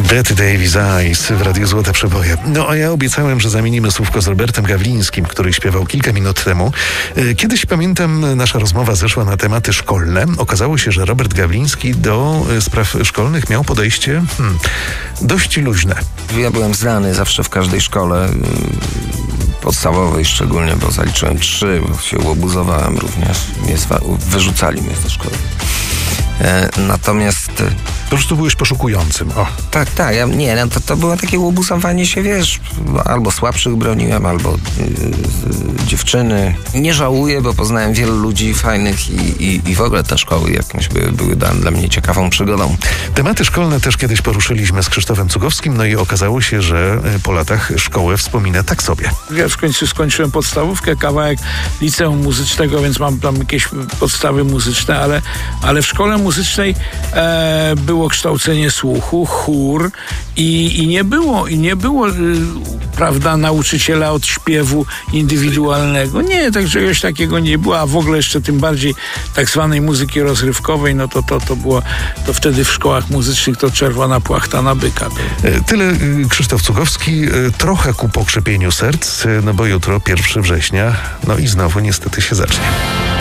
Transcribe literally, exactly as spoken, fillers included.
Bette Davis Eyes w Radiu Złote Przeboje. No a ja obiecałem, że zamienimy słówko z Robertem Gawlińskim, który śpiewał kilka minut temu. Kiedyś, pamiętam, nasza rozmowa zeszła na tematy szkolne. Okazało się, że Robert Gawliński do spraw szkolnych miał podejście hmm, dość luźne. Ja byłem znany zawsze w każdej szkole podstawowej szczególnie, bo zaliczyłem trzy, bo się łobuzowałem również. Mnie zwa- wyrzucali mnie ze szkoły. E, natomiast... Po prostu byłeś poszukującym. O. Tak, tak. Ja, nie, no to, to było takie łobuzowanie się, wiesz, albo słabszych broniłem, albo yy, dziewczyny. Nie żałuję, bo poznałem wielu ludzi fajnych i, i, i w ogóle te szkoły jakimś były, były dla, dla mnie ciekawą przygodą. Tematy szkolne też kiedyś poruszyliśmy z Krzysztofem Cugowskim, no i okazało się, że po latach szkołę wspomina tak sobie. Ja w końcu skończyłem podstawówkę, kawałek liceum muzycznego, więc mam tam jakieś podstawy muzyczne, ale, ale w szkole muzycznej e, było kształcenie słuchu, chór i, i nie było, i nie było y, prawda, nauczyciela od śpiewu indywidualnego. Nie, tak czegoś takiego nie było, a w ogóle jeszcze tym bardziej tak zwanej muzyki rozrywkowej, no to, to, to było, to wtedy w szkołach muzycznych to czerwona płachta na byka. Tyle Krzysztof Cugowski, trochę ku pokrzepieniu serc, no bo jutro pierwszego września, no i znowu niestety się zacznie.